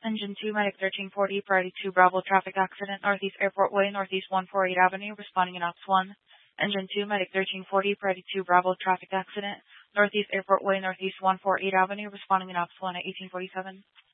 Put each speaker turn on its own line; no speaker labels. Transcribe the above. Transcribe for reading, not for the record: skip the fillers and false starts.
Engine 2, Medic 1340, Priority 2 Bravo, traffic accident, Northeast Airport Way, Northeast 148 Avenue, responding in Ops 1. Engine 2, Medic 1340, Priority 2 Bravo, traffic accident, Northeast Airport Way, Northeast 148 Avenue, responding in Ops 1 at 1847.